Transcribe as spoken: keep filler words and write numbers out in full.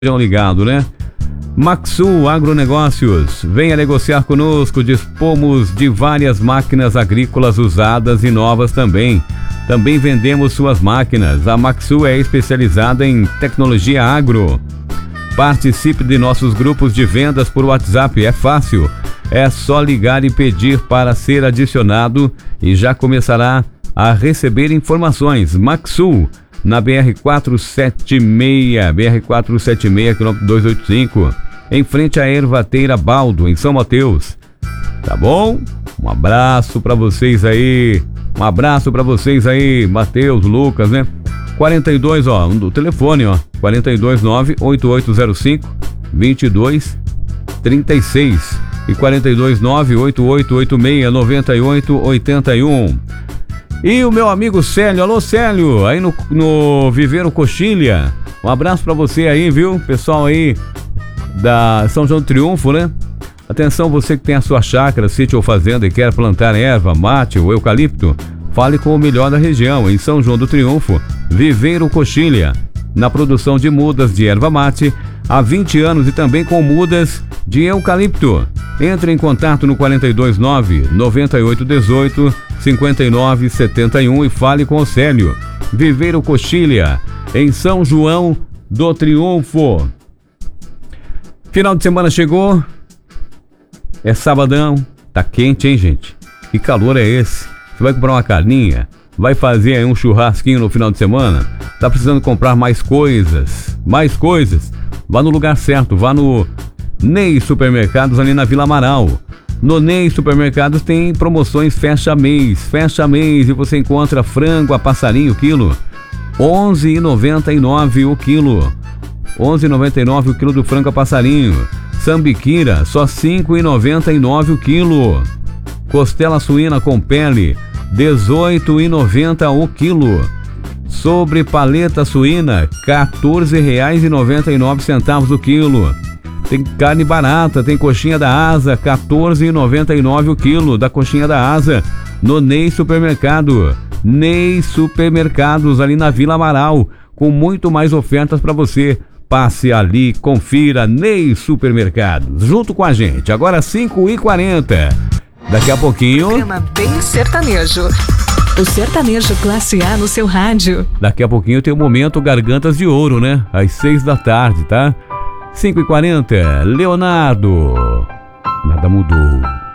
Estejam ligados, né? Maxul Agronegócios, venha negociar conosco, dispomos de várias máquinas agrícolas usadas e novas também. Também vendemos suas máquinas. A Maxul é especializada em tecnologia agro. Participe de nossos grupos de vendas por WhatsApp, é fácil. É só ligar e pedir para ser adicionado e já começará a receber informações. Maxul, na B R quatrocentos e setenta e seis, B R quatrocentos e setenta e seis, quilômetro duzentos e oitenta e cinco, em frente à Ervateira Baldo, em São Mateus. Tá bom? Um abraço pra vocês aí, um abraço pra vocês aí, Mateus, Lucas, né? quarenta e dois, ó, do telefone, ó, quatro dois nove, oito oito zero cinco, dois dois três seis e quatro dois nove, oito oito oito seis, nove oito oito um. E o meu amigo Célio, alô Célio, aí no, no Viveiro Coxilha, um abraço pra você aí, viu? Pessoal aí da São João do Triunfo, né? Atenção, você que tem a sua chácara, sítio ou fazenda e quer plantar erva, mate ou eucalipto, fale com o melhor da região, em São João do Triunfo, Viveiro Coxilha, na produção de mudas de erva mate há vinte anos e também com mudas de eucalipto. Entre em contato no quatro dois nove, nove oito um oito, cinco nove sete um e fale com o Célio. Viveiro Coxilha, em São João do Triunfo. Final de semana chegou, é sabadão, tá quente, hein, gente? Que calor é esse? Você vai comprar uma carninha? Vai fazer aí um churrasquinho no final de semana? Tá precisando comprar mais coisas? Mais coisas? Vá no lugar certo, vá no Ney Supermercados ali na Vila Amaral. No Ney Supermercados tem promoções fecha mês, fecha mês e você encontra frango a passarinho quilo, onze reais e noventa e nove centavos o quilo. onze reais e noventa e nove centavos o quilo do frango a passarinho. Sambiquira, só cinco reais e noventa e nove centavos o quilo. Costela suína com pele, dezoito reais e noventa centavos o quilo. Sobre paleta suína, quatorze reais e noventa e nove centavos o quilo. Tem carne barata, tem coxinha da asa, quatorze reais e noventa e nove centavos o quilo da coxinha da asa no Ney Supermercado. Ney Supermercados, ali na Vila Amaral, com muito mais ofertas para você. Passe ali, confira Ney Supermercados, junto com a gente. Agora cinco e quarenta. Daqui a pouquinho... Programa bem sertanejo. O sertanejo classe A no seu rádio. Daqui a pouquinho tem o momento Gargantas de Ouro, né? Às seis da tarde, tá? cinco e quarenta, Leonardo. Nada mudou.